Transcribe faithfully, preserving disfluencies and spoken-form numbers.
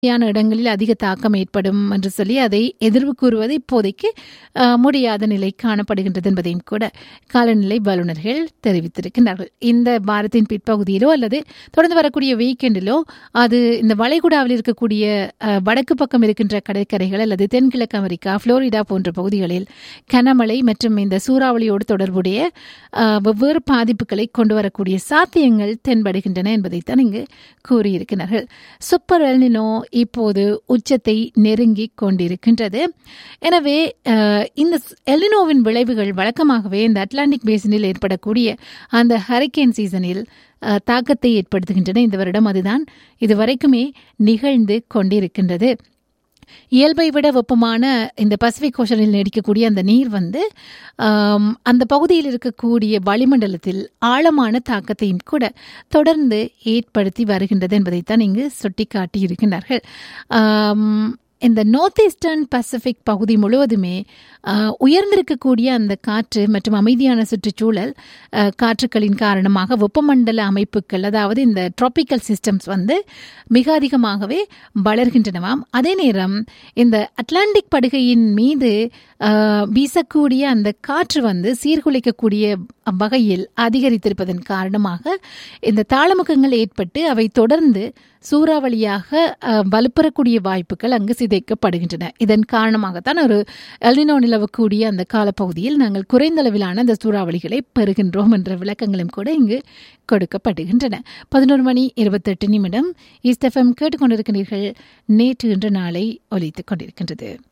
யான இடங்களில் அதிக தாக்கம் ஏற்படும் என்று சொல்லி அதை எதிர்வு கூறுவது இப்போதைக்கு அஹ், முடியாத நிலை காணப்படுகின்றது என்பதையும் கூட காலநிலை வல்லுநர்கள் தெரிவித்திருக்கிறார்கள். இந்த வாரத்தின் பிற்பகுதியிலோ அல்லது தொடர்ந்து வரக்கூடிய வீக்கெண்டிலோ அது இந்த வளைகுடாவில் இருக்கக்கூடிய அஹ், வடக்கு பக்கம் இருக்கின்ற கடற்கரைகள் அல்லது தென்கிழக்கு அமெரிக்கா, புளோரிடா போன்ற பகுதிகளில் கனமழை மற்றும் இந்த சூறாவளியோடு தொடர்புடைய அஹ், வெவ்வேறு பாதிப்புகளை கொண்டு வரக்கூடிய சாத்தியங்கள் தென்படுகின்றன என்பதைத்தான் இங்கு கூறியிருக்கிறார்கள். சூப்பர் எல்னினோ இப்போது உச்சத்தை நெருங்கி கொண்டிருக்கின்றது. எனவே அஹ், இந்த எல்னினோவின் விளைவுகள் வழக்கமாகவே இந்த அட்லாண்டிக் பேசினில் ஏற்படக்கூடிய அந்த ஹரிக்கேன் சீசனில் அஹ், தாக்கத்தை ஏற்படுத்துகின்றன. இந்த வருடம் அதுதான் இதுவரைக்குமே நிகழ்ந்து கொண்டிருக்கின்றது. இயல்பை விட வெப்பமான இந்த பசிபிக் ஓஷனில் நீடிக்கக்கூடிய அந்த நீர் வந்து ஆம், அந்த பகுதியில் இருக்கக்கூடிய வளிமண்டலத்தில் ஆழமான தாக்கத்தையும் கூட தொடர்ந்து ஏற்படுத்தி வருகின்றது என்பதைத்தான் இங்கு சுட்டிக்காட்டி இருக்கின்றார்கள். ஆம், இந்த நார்த் ஈஸ்டர்ன் பசிபிக் பகுதி முழுவதுமே ஆஹ், உயர்ந்திருக்கக்கூடிய அந்த காற்று மற்றும் அமைதியான சுற்றுச்சூழல் ஆஹ், காற்றுக்களின் காரணமாக வெப்பமண்டல அமைப்புகள், அதாவது இந்த டிராபிக்கல் சிஸ்டம்ஸ் வந்து மிக அதிகமாகவே வளர்கின்றனவாம். அதே நேரம் இந்த அட்லாண்டிக் படுகையின் மீது ஆஹ், வீசக்கூடிய அந்த காற்று வந்து சீர்குலைக்கக்கூடிய வகையில் அதிகரித்திருப்பதன் காரணமாக இந்த தாளமுகங்கள் ஏற்பட்டு அவை தொடர்ந்து சூறாவளியாக அஹ், வலுப்பெறக்கூடிய வாய்ப்புகள் அங்கு சிதைக்கப்படுகின்றன. இதன் காரணமாகத்தான் ஒரு எல்னினோ நிலவக்கூடிய அந்த காலப்பகுதியில் நாங்கள் குறைந்த அளவிலான அந்த சூறாவளிகளை பெறுகின்றோம் என்ற விளக்கங்களும் கூட இங்கு கொடுக்கப்படுகின்றன. பதினோரு மணி இருபத்தெட்டு நிமிடம் ஈஸ்ட் எஃப்எம் கேட்டுக்கொண்டிருக்கிறீர்கள். நேற்று இன்று நாளை ஒலித்துக் கொண்டிருக்கின்றது.